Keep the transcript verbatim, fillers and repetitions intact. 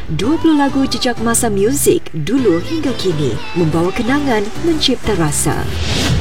dua puluh lagu jejak masa muzik dulu hingga kini, membawa kenangan, mencipta rasa.